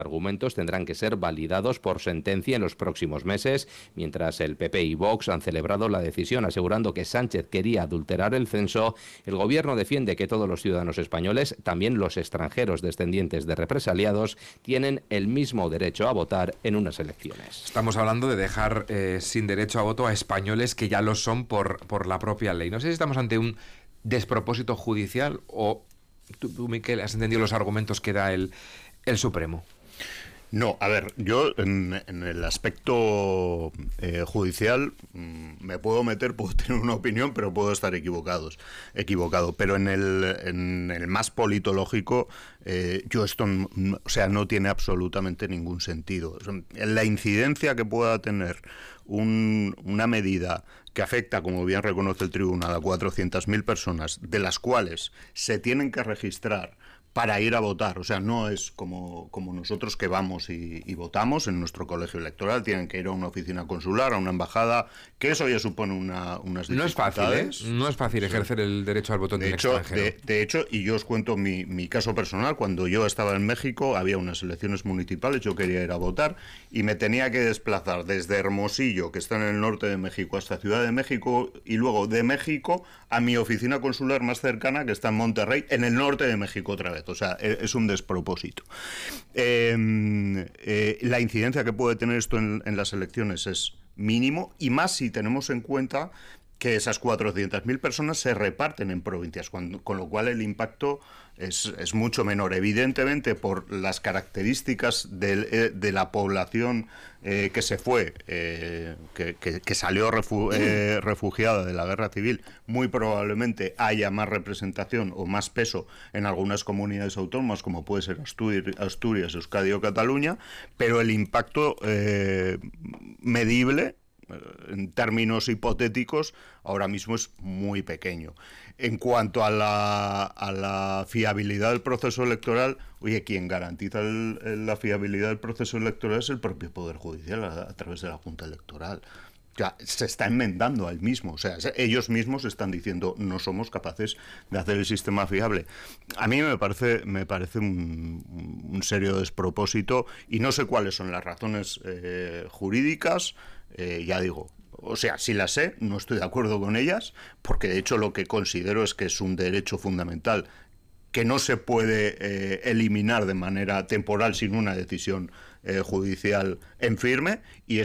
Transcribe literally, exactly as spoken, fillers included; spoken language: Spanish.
argumentos tendrán que ser validados por sentencia en los próximos meses, mientras el P P y Vox han celebrado la decisión asegurando que Sánchez quería adulterar el censo. El gobierno defiende que todos los ciudadanos españoles, también los extranjeros descendientes de represaliados, tienen el mismo derecho a votar en unas elecciones. Estamos hablando de dejar eh, sin derecho a voto a españoles que ya lo son por, por la propia ley. No sé si estamos ante un despropósito judicial o tú, tú Miquel, has entendido los argumentos que da el, el Supremo. No, a ver, yo en, en el aspecto eh, judicial mmm, me puedo meter, puedo tener una opinión, pero puedo estar equivocados, equivocado. Pero en el, en el más politológico, eh, yo esto, o sea, no tiene absolutamente ningún sentido. La incidencia que pueda tener un, una medida que afecta, como bien reconoce el tribunal, a cuatrocientas mil personas, de las cuales se tienen que registrar para ir a votar, o sea, no es como, como nosotros que vamos y, y votamos en nuestro colegio electoral, tienen que ir a una oficina consular, a una embajada, que eso ya supone una, unas dificultades. No es fácil, ¿eh? No es fácil ejercer sí. el derecho al voto en el extranjero. De, de hecho, y yo os cuento mi, mi caso personal, cuando yo estaba en México, había unas elecciones municipales, yo quería ir a votar, y me tenía que desplazar desde Hermosillo, que está en el norte de México, hasta Ciudad de México, y luego de México a mi oficina consular más cercana, que está en Monterrey, en el norte de México otra vez. O sea, es un despropósito. Eh, eh, la incidencia que puede tener esto en, en las elecciones es mínimo, y más si tenemos en cuenta que esas cuatrocientas mil personas se reparten en provincias, cuando, con lo cual el impacto es, es mucho menor. Evidentemente, por las características de, de la población eh, que se fue, eh, que, que, que salió refu eh, refugiada de la guerra civil, muy probablemente haya más representación o más peso en algunas comunidades autónomas, como puede ser Asturias, Asturias Euskadi o Cataluña, pero el impacto eh, medible en términos hipotéticos, ahora mismo es muy pequeño. En cuanto a la, a la fiabilidad del proceso electoral, oye, quien garantiza el, el, la fiabilidad del proceso electoral es el propio Poder Judicial a, a través de la Junta Electoral. O sea, se está enmendando al mismo, o sea, ellos mismos están diciendo no somos capaces de hacer el sistema fiable. A mí me parece, me parece un, un serio despropósito, y no sé cuáles son las razones eh, jurídicas, eh, ya digo, o sea, si las sé, no estoy de acuerdo con ellas, porque de hecho lo que considero es que es un derecho fundamental que no se puede eh, eliminar de manera temporal sin una decisión eh, judicial en firme, y